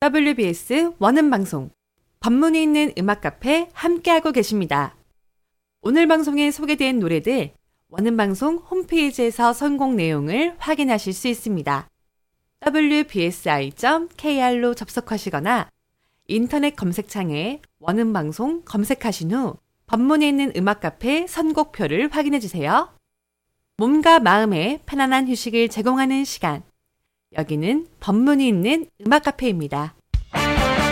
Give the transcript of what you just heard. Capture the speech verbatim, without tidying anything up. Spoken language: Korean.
더블유비에스 원음방송 법문이 있는 음악카페 함께하고 계십니다. 오늘 방송에 소개된 노래들 원음방송 홈페이지에서 선곡 내용을 확인하실 수 있습니다. 더블유비에스아이 닷 케이알로 접속하시거나 인터넷 검색창에 원음방송 검색하신 후 법문이 있는 음악카페 선곡표를 확인해주세요. 몸과 마음에 편안한 휴식을 제공하는 시간. 여기는 법문이 있는 음악카페입니다.